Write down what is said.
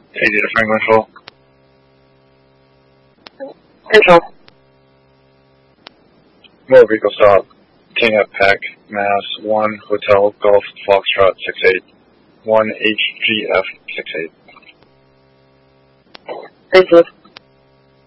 80 to Franklin Control. Control. Motor vehicle stop. King at Pack, Mass. 1 Hotel Golf Foxtrot 68. 1 HGF 68. Thank you.